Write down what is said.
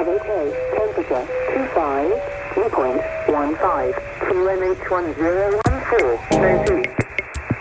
okay. Temperature 25, dew point 15, QNH1014, no peace.